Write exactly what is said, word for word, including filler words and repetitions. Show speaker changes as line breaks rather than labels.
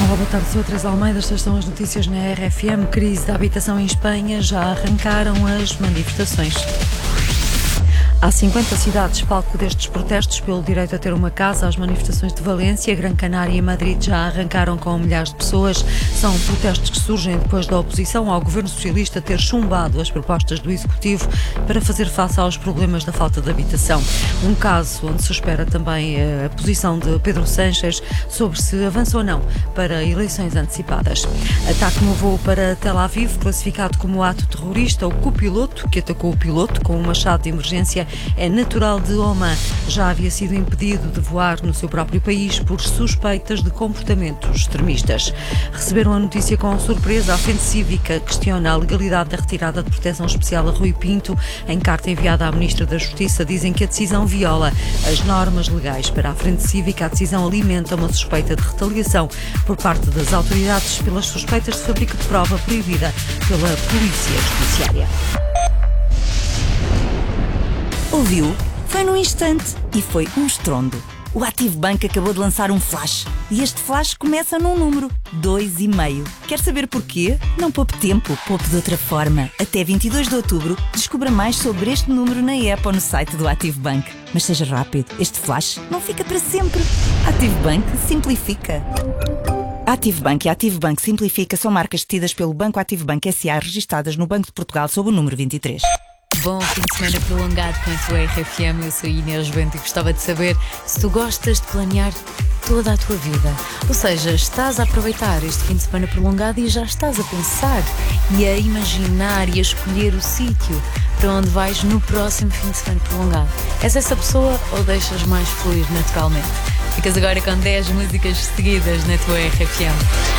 Olá, boa tarde, sou a Teresa Almeida, estas são as notícias na R F M. Crise da habitação em Espanha, já arrancaram as manifestações. Há cinquenta cidades palco destes protestos pelo direito a ter uma casa. As manifestações de Valência, Gran Canária e Madrid já arrancaram com milhares de pessoas. São protestos que surgem depois da oposição ao governo socialista ter chumbado as propostas do Executivo para fazer face aos problemas da falta de habitação. Um caso onde se espera também a posição de Pedro Sánchez sobre se avança ou não para eleições antecipadas. Ataque no voo para Tel Aviv, classificado como ato terrorista. O copiloto, que atacou o piloto com um machado de emergência, é natural de Oman. Já havia sido impedido de voar no seu próprio país por suspeitas de comportamentos extremistas. Receberam a notícia com surpresa. A Frente Cívica questiona a legalidade da retirada de proteção especial a Rui Pinto. Em carta enviada à Ministra da Justiça, dizem que a decisão viola as normas legais. Para a Frente Cívica, a decisão alimenta uma suspeita de retaliação por parte das autoridades pelas suspeitas de fabrico de prova proibida pela Polícia Judiciária.
Ouviu? Foi num instante e foi um estrondo. O Active Bank acabou de lançar um flash e este flash começa num número, dois e meio. Quer saber porquê? Não poupe tempo, poupe de outra forma. Até vinte e dois de outubro, descubra mais sobre este número na app ou no site do Active Bank. Mas seja rápido, este flash não fica para sempre. Active Bank simplifica. Active Bank e Active Bank Simplifica são marcas detidas pelo Banco Active Bank S A registadas no Banco de Portugal sob o número vinte e três.
Bom fim de semana prolongado com a tua R F M. Eu sou Inês Bento e gostava de saber se tu gostas de planear toda a tua vida. Ou seja, estás a aproveitar este fim de semana prolongado e já estás a pensar e a imaginar e a escolher o sítio para onde vais no próximo fim de semana prolongado. És essa pessoa ou deixas mais fluir naturalmente? Ficas agora com dez músicas seguidas na tua R F M.